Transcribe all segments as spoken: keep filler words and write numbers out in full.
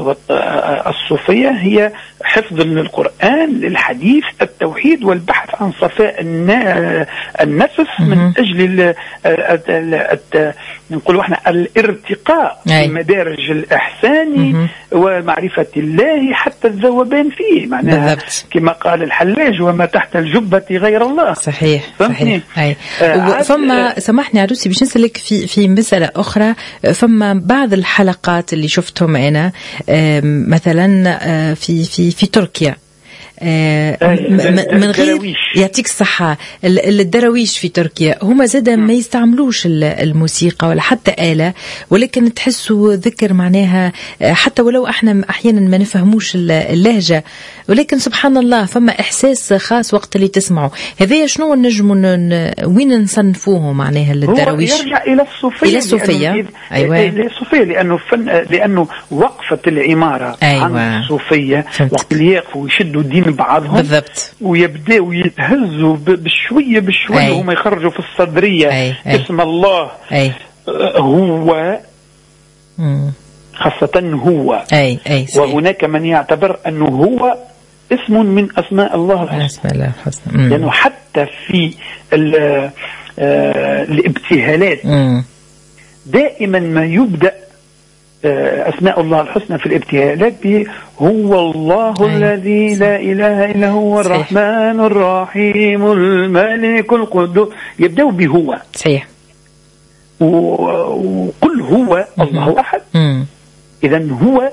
اللغة الصوفية هي حفظ القرآن، الحديث، التوحيد، والبحث عن صفاء النفس من أجل نقول احنا الارتقاء في مدارج الإحسان ومعرفة الله حتى الذوبان فيه، معناها كما قال الحلاج وما تحت الجبة غير الله. صحيح صحيح. أي. فما سمحني عروسي باش نسألك في في مسألة أخرى. فما بعض الحلقات اللي شفتهم أنا مثلا في في في تركيا من غير يعطيك الصحة، الدراويش في تركيا هما زادا ما يستعملوش الموسيقى ولا حتى آلة، ولكن تحسوا ذكر معناها حتى ولو احنا احيانا ما نفهموش اللهجة، ولكن سبحان الله فما إحساس خاص وقت اللي تسمعوا. هذا شنو نجموا وين نصنفوه معناها الدراويش؟ يرجع إلى الصوفية. إلى الصوفية. أيوة. إلى الصوفية لأنه فن، لأنه وقفة العمارة. أيوة. عن الصوفية وقت اللي يقفوا ويشدوا دين بعضهم بالضبط ويبدأوا يتهزوا بشوية بشوية وهم يخرجوا في الصدرية. أي. اسم الله. أي. هو مم. خاصة هو. أي. أي. وهناك من يعتبر أنه هو اسم من أسماء الله الحسنى، لأنه حتى في الابتهالات دائما ما يبدأ أسماء الله الحسنى في الابتهالات به هو الله أي. الذي لا إله إلا هو الرحمن الرحيم الملك القدوس، يبدأ بهو. صحيح. وقل هو الله أحد. إذن هو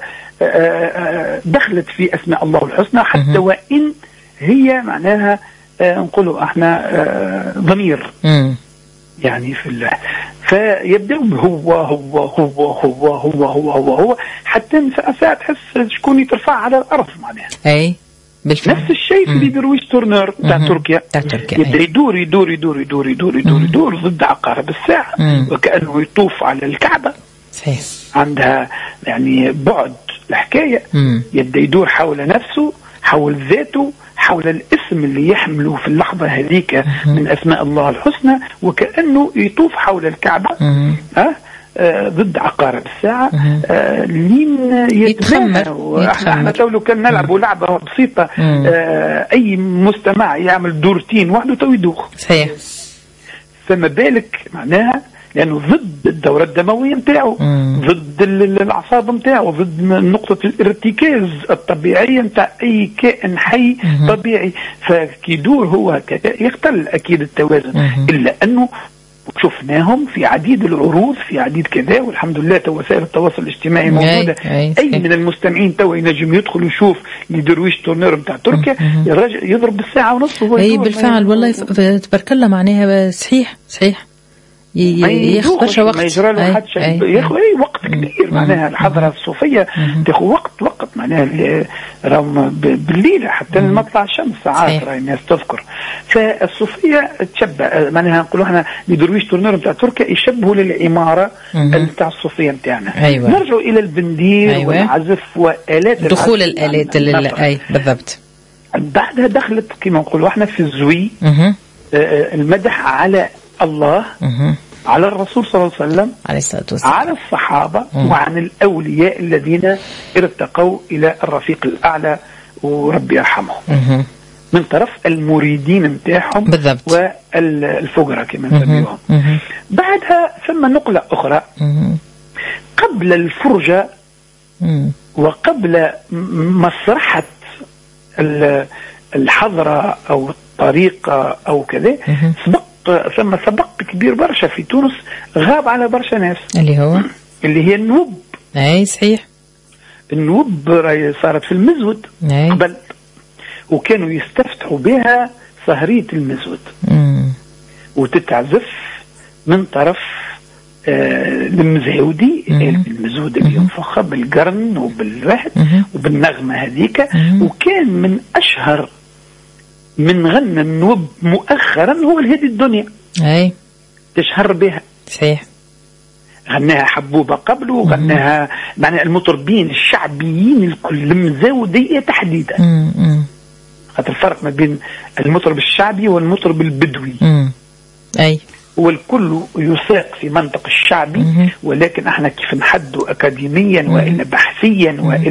دخلت في أسماء الله الحسنى حتى وإن هي معناها نقوله احنا ضمير يعني في الله، فيبدأ هو هو هو هو هو هو هو هو حتى ساعات تحس شكون يترفع على الأرض معناها. أي بالفعل. نفس الشيء في درويش تورنر تاع تركيا، يبدأ يدور يدور يدور يدور يدور يدور يدور ضد عقارب الساعة وكأنه يطوف على الكعبة. صحيح. عندها يعني بعد الحكاية، يبدأ يدور حول نفسه، حول ذاته، حول الاسم اللي يحمله في اللحظة هذيك من أسماء الله الحسنى، وكأنه يطوف حول الكعبة ها آه ضد عقارب الساعة آه لين يتمنى. احنا لو كان نلعب لعبة بسيطة آه أي مستمع يعمل دورتين وحده تو يدوخ. صحيح. فما بالك معناها لأنه ضد الدورة الدموية متاعه، ضد الأعصاب متاعه، ضد نقطة الارتكاز الطبيعية متاع أي كائن حي طبيعي، فكيدور هو يختل أكيد التوازن. إلا أنه شفناهم في عديد العروض في عديد كذا، والحمد لله تو وسائل التواصل الاجتماعي موجودة. أي, أي, أي من المستمعين تو ينجم يدخل ويشوف لدرويش تورنير متاع تركيا يضرب بالساعة ونص. أي بالفعل والله تبارك الله معناها. صحيح صحيح. ياخذ وقت، ما يجرى له حد شيء، ياخذ اي وقت كبير معناها. الحضره الصوفيه تاخذ وقت وقت معناها راهم بالليل حتى مطلع الشمس ساعات راهي الناس تذكر. فالصوفيه تشبه معناها نقولوا احنا لدرويش تورنير نتاع تركيا يشبهوا للعماره نتاع الصوفيه نتاعنا. أيوة. نرجعوا الى البندير. أيوة. والعزف والات دخول الالات اي بالضبط. بعدها دخلت كما نقولوا احنا في الزوي المدح على الله، على الرسول صلى الله عليه وسلم، عليه الصلاة والسلام، على الصحابة، مم. وعن الأولياء الذين ارتقوا إلى الرفيق الأعلى وربي يرحمهم، مم. من طرف المريدين متاعهم بالضبط، والفقراء كما نسميهم. بعدها ثم نقلة أخرى، مم. قبل الفرجة، مم. وقبل مسرحة الحضرة أو الطريقة أو كذا، سبق ثم سبق كبير برشا في تونس غاب على برشا ناس، اللي هو اللي هي النوب. اي صحيح. النوب راهي صارت في المزود أي. قبل وكانوا يستفتحوا بها سهرية المزود، مم. وتتعزف من طرف آه المزاودي، المزود اللي ينفخها بالقرن وبالواحد وبالنغمة هذيك، وكان من أشهر من غنى النوب مؤخرا هو الهدي الدنيا. اي تشهر بها. صحيح. غناها حبوبة قبله، وغناها معنى المطربين الشعبيين الكل المزاودية تحديدا. خاطر الفرق ما بين المطرب الشعبي والمطرب البدوي. مم. اي والكل يساق في منطق الشعبي، ولكن احنا كيف نحدوا اكاديميا والا بحثيا والا